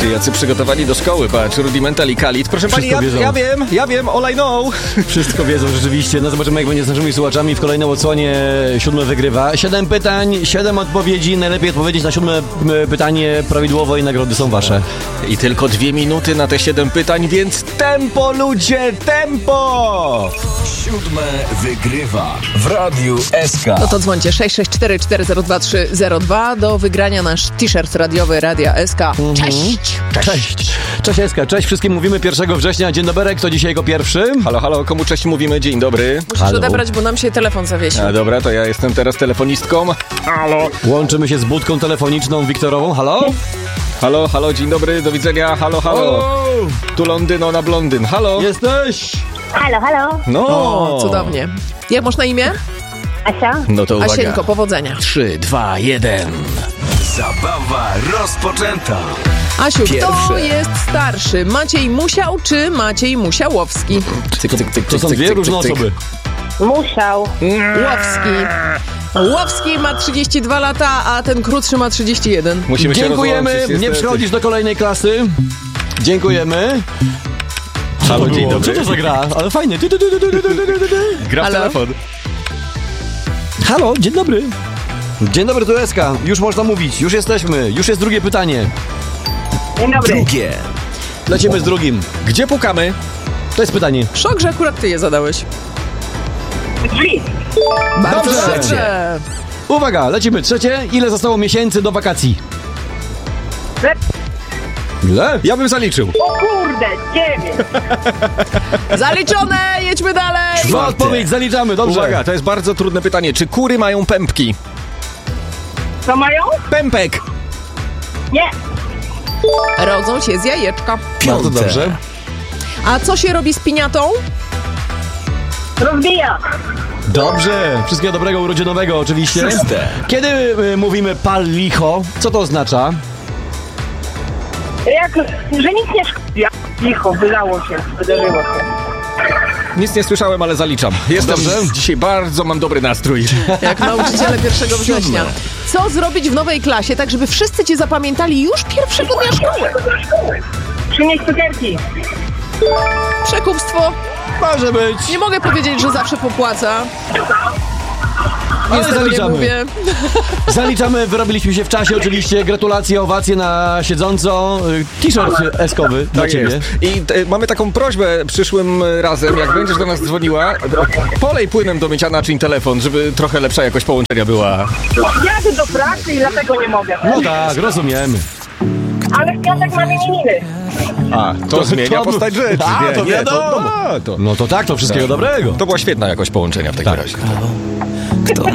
Patrzcie, jacy przygotowani do szkoły. Patrz, Rudimental i Khalid. Proszę pani, ja wiem, all I know. Wszystko wiedzą rzeczywiście. No zobaczymy, jak będzie z naszymi słuchaczami w kolejnej odsłonie. 7 wygrywa. 7 pytań, 7 odpowiedzi. Najlepiej odpowiedzieć na 7 pytanie prawidłowo i nagrody są wasze. I tylko 2 minuty na te 7 pytań, więc tempo, ludzie, tempo! 7 wygrywa w Radiu SK. No to dzwońcie 664402302 do wygrania nasz t-shirt radiowy Radia SK. Cześć! Cześć SK, cześć wszystkim, mówimy 1 września. Dzień dobry, kto dzisiaj jako pierwszy? Halo, komu cześć mówimy? Dzień dobry. Musisz odebrać, bo nam się telefon zawiesił. A dobra, to ja jestem teraz telefonistką. Halo. Łączymy się z budką telefoniczną Wiktorową. Halo, dzień dobry, do widzenia. Halo. Tu Londyn, ona blondyn. Halo. Jesteś? Halo. No. O, cudownie. Jak masz na imię? Asia? No to uwaga. Asieńko, powodzenia. 3, 2, 1. Zabawa rozpoczęta. Asiu, kto Pierwsze. jest starszy? Maciej Musiał czy Maciej Musiałowski? To są dwie różne osoby. Musiał. Łowski ma 32 lata, a ten krótszy ma 31. Musimy się Dziękujemy, rozłączyć, nie niestety. przychodzisz do kolejnej klasy. Dziękujemy. Halo, dzień dobry. Co to za gra? Ale fajnie. Gra w Halo? telefon. Halo, dzień dobry. Dzień dobry, tu SK. Już można mówić, już jesteśmy. Już jest drugie pytanie. Dzień dobry. Drugie. Lecimy z drugim. Gdzie pukamy? To jest pytanie. Szok, że akurat ty je zadałeś. Drzwi. Bardzo Dobrze. dobrze. Uwaga, lecimy. Trzecie. Ile zostało miesięcy do wakacji? Ile? Ja bym zaliczył. O kurde, 9. Zaliczone, jedźmy dalej. Zła odpowiedź, zaliczamy, dobrze. Uwaga, to jest bardzo trudne pytanie. Czy kury mają pępki? Co mają? Pępek! Nie. Rodzą się z jajeczka. Bardzo dobrze. A co się robi z piniatą? Rozbija. Dobrze. Wszystkiego dobrego urodzinowego oczywiście. Szóste. Kiedy mówimy pal licho, co to oznacza? Że nic nie szkodzi. Licho, wylało się, wydarzyło się. Nic nie słyszałem, ale zaliczam. Jestem dzisiaj bardzo, mam dobry nastrój. Jak nauczyciele 1 września. Co zrobić w nowej klasie, tak żeby wszyscy cię zapamiętali już pierwszego dnia szkoły? Przynieść cukierki. Przekupstwo. Może być. Nie mogę powiedzieć, że zawsze popłaca. Ale Nic tego nie zaliczamy. mówię. Zaliczamy, wyrobiliśmy się w czasie oczywiście. Gratulacje, owacje na siedząco. T-shirt eskowy dla ciebie. jest. I mamy taką prośbę przyszłym razem, jak będziesz do nas dzwoniła, polej płynem do mycia naczyń telefon, żeby trochę lepsza jakość połączenia była. Jadę do pracy i dlatego nie mogę. No tak, rozumiemy. Ale w piątek mamy imieniny. A, to zmienia to- postać rzeczy. A, Nie, to nie, wiadomo. to No to tak, to wszystkiego dobrego. była świetna jakość połączenia w takim razie. Kto